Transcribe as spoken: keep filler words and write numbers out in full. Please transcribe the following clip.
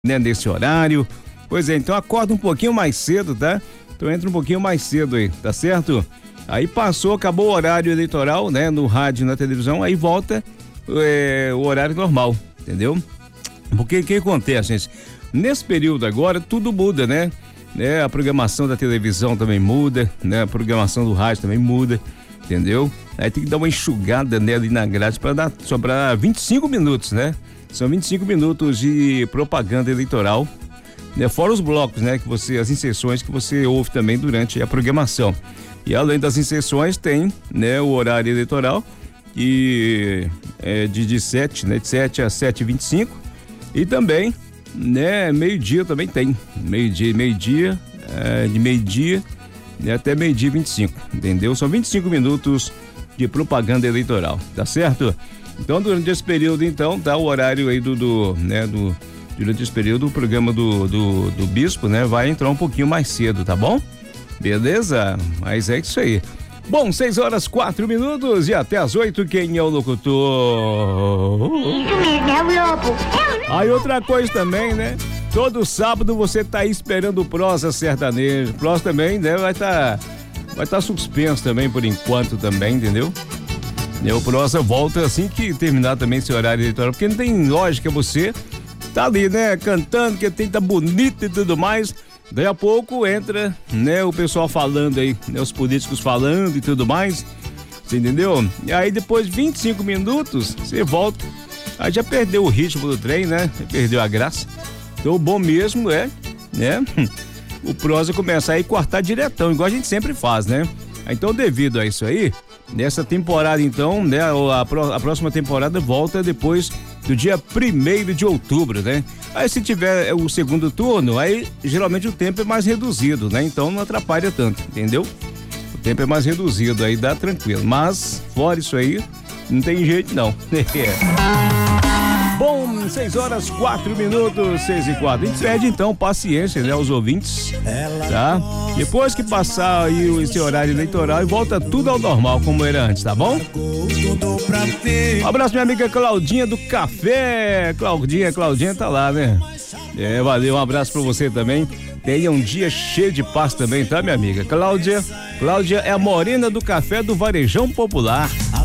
né, nesse horário. Pois é, então acorda um pouquinho mais cedo, tá? Então entra um pouquinho mais cedo aí, tá certo? Aí passou, acabou o horário eleitoral, né? No rádio, na televisão, aí volta é, o horário normal, entendeu? Porque o que acontece, gente? Nesse período agora, tudo muda, né? né? A programação da televisão também muda, né? A programação do rádio também muda, entendeu? Aí tem que dar uma enxugada, né, ali na grade para dar sobrar vinte e cinco minutos, né? São vinte e cinco minutos de propaganda eleitoral, né? Fora os blocos, né? Que você, as inserções que você ouve também durante a programação. E além das inserções tem, né? O horário eleitoral e é de, de sete, né? De sete a sete e vinte e cinco. E também, né? Meio-dia também tem. Meio-dia, meio-dia, é, de meio-dia, né, até meio-dia e vinte e cinco, entendeu? São vinte e cinco minutos de propaganda eleitoral, tá certo? Então, durante esse período, então, tá o horário aí do, do né, do, durante esse período, o programa do, do, do Bispo, né, vai entrar um pouquinho mais cedo, tá bom? Beleza? Mas é isso aí. Bom, seis horas, quatro minutos e até as oito, quem é o locutor? Isso mesmo, é o Lobo. É o Aí outra coisa também, né? Todo sábado você tá aí esperando o Prosa Sertanejo. Prosa também, né? Vai tá, vai tá suspenso também por enquanto também, entendeu? E o Prosa volta assim que terminar também esse horário eleitoral, porque não tem lógica você tá ali, né? Cantando, que tem tá bonito e tudo mais. Daí a pouco entra, né? O pessoal falando aí, né? Os políticos falando e tudo mais. Você entendeu? E aí depois de vinte e cinco minutos, você volta. Aí já perdeu o ritmo do trem, né? Perdeu a graça. Então o bom mesmo é, né? O Prosa começar aí a cortar diretão, igual a gente sempre faz, né? Então devido a isso aí, nessa temporada então, né? A, a próxima temporada volta depois do dia primeiro de outubro, né? Aí se tiver o segundo turno, aí geralmente o tempo é mais reduzido, né? Então não atrapalha tanto, entendeu? O tempo é mais reduzido, aí dá tranquilo. Mas, fora isso aí, não tem jeito não. Bom, seis horas, quatro minutos, seis e quatro. A gente pede então paciência, né, aos ouvintes, tá? Depois que passar aí esse horário eleitoral e volta tudo ao normal, como era antes, tá bom? Um abraço, minha amiga Claudinha do Café. Claudinha, Claudinha tá lá, né? É, valeu, um abraço pra você também. Tenha um dia cheio de paz também, tá, minha amiga? Cláudia, Cláudia é a morena do café do Varejão Popular.